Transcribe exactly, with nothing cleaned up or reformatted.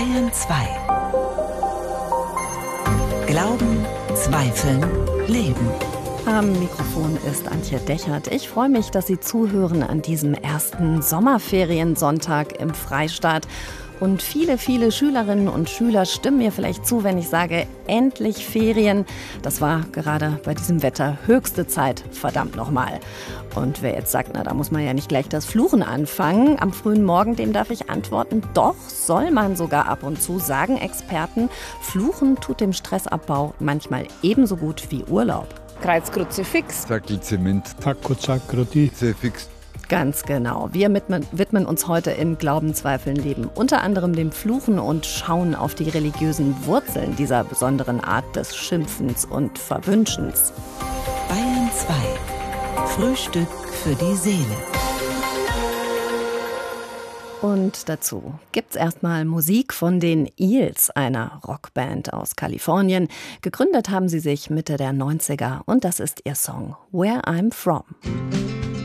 Bayern zwei. Glauben, Zweifeln, Leben. Am Mikrofon ist Antje Dechert. Ich freue mich, dass Sie zuhören an diesem ersten Sommerferiensonntag im Freistaat. Und viele, viele Schülerinnen und Schüler stimmen mir vielleicht zu, wenn ich sage, endlich Ferien. Das war gerade bei diesem Wetter höchste Zeit, verdammt nochmal. Und wer jetzt sagt, na, da muss man ja nicht gleich das Fluchen anfangen, am frühen Morgen, dem darf ich antworten, doch, soll man sogar ab und zu, sagen Experten. Fluchen tut dem Stressabbau manchmal ebenso gut wie Urlaub. Kreuz, Kruzifix. Zackel, Zement. Taco, Zakroti. Zefix. Ganz genau. Wir widmen uns heute im Glauben, Zweifeln, Leben unter anderem dem Fluchen und schauen auf die religiösen Wurzeln dieser besonderen Art des Schimpfens und Verwünschens. Bayern zwei. Frühstück für die Seele. Und dazu gibt's erstmal Musik von den Eels, einer Rockband aus Kalifornien. Gegründet haben sie sich Mitte der neunziger und das ist ihr Song Where I'm From.